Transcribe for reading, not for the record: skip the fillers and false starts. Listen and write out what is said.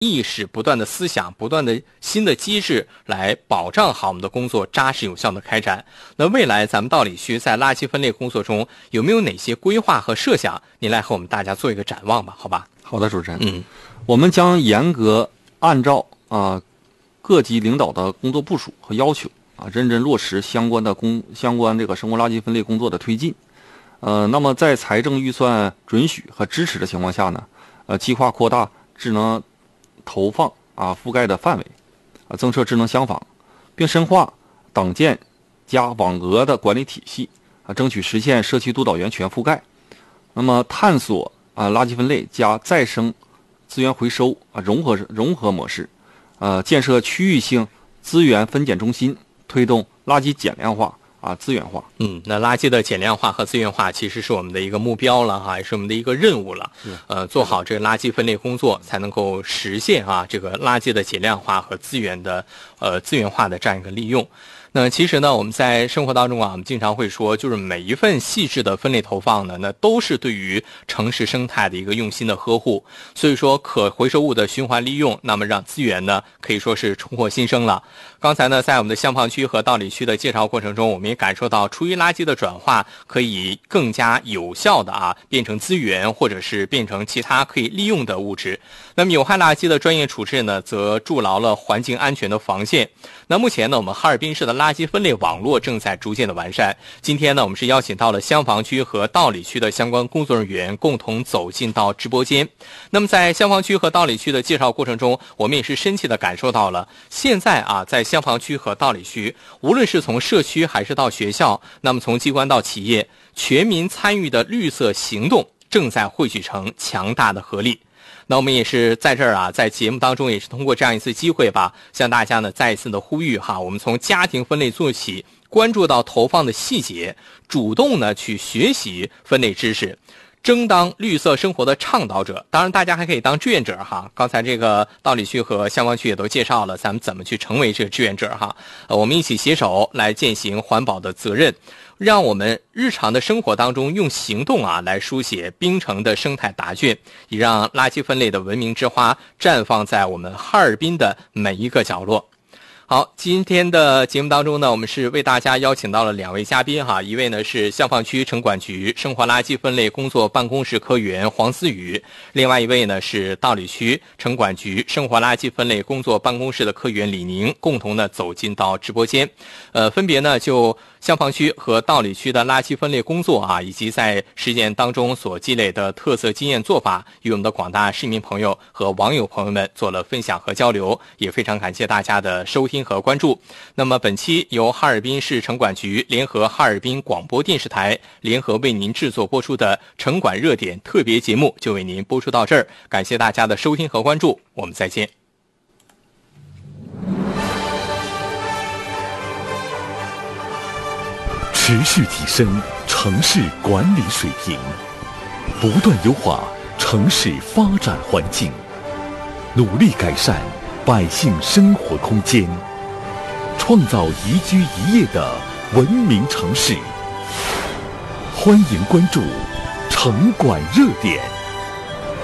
意识、不断的思想、不断的新的机制来保障好我们的工作扎实有效的开展。那未来咱们道理区在垃圾分类工作中有没有哪些规划和设想？您来和我们大家做一个展望吧，好吧？ 好的，主持人。我们将严格按照各级领导的工作部署和要求认真落实相关这个生活垃圾分类工作的推进。那么在财政预算准许和支持的情况下呢，计划扩大智能投放覆盖的范围，增设智能厢房，并深化党建加网额的管理体系，争取实现社区督导员全覆盖。那么探索垃圾分类加再生资源回收融合模式，建设区域性资源分拣中心，推动垃圾减量化资源化。 那垃圾的减量化和资源化其实是我们的一个目标了也是我们的一个任务了。做好这个垃圾分类工作，才能够实现这个垃圾的减量化和资源化的这样一个利用。那其实呢，我们在生活当中我们经常会说，就是每一份细致的分类投放呢，那都是对于城市生态的一个用心的呵护。所以说，可回收物的循环利用，那么让资源呢可以说是重获新生了。刚才呢，在我们的厢房区和道理区的介绍过程中，我们也感受到厨余垃圾的转化可以更加有效的变成资源，或者是变成其他可以利用的物质。那么有害垃圾的专业处置呢，则筑牢了环境安全的防线。那目前呢，我们哈尔滨市的垃圾分类网络正在逐渐的完善。今天呢，我们是邀请到了厢房区和道理区的相关工作人员共同走进到直播间。那么在厢房区和道理区的介绍过程中，我们也是深切的感受到了，现在在厢房区和道理区，无论是从社区还是到学校，那么从机关到企业，全民参与的绿色行动正在汇聚成强大的合力。那我们也是在这儿在节目当中也是通过这样一次机会吧，向大家呢再一次的呼吁我们从家庭分类做起，关注到投放的细节，主动呢去学习分类知识，争当绿色生活的倡导者。当然大家还可以当志愿者刚才这个道理区和厢房区也都介绍了咱们怎么去成为这个志愿者我们一起携手来践行环保的责任，让我们日常的生活当中用行动来书写冰城的生态答卷，也让垃圾分类的文明之花绽放在我们哈尔滨的每一个角落。好，今天的节目当中呢，我们是为大家邀请到了2位嘉宾一位呢是厢房区城管局生活垃圾分类工作办公室科员黄思雨，另外一位呢是道理区城管局生活垃圾分类工作办公室的科员李宁，共同呢走进到直播间，分别呢就厢房区和道理区的垃圾分类工作以及在实践当中所积累的特色经验做法，与我们的广大市民朋友和网友朋友们做了分享和交流，也非常感谢大家的收听和关注。那么本期由哈尔滨市城管局联合哈尔滨广播电视台联合为您制作播出的城管热点特别节目就为您播出到这儿，感谢大家的收听和关注，我们再见。 持续提升城市管理水平，不断优化城市发展环境，努力改善百姓生活空间，创造宜居宜业的文明城市。欢迎关注城管热点。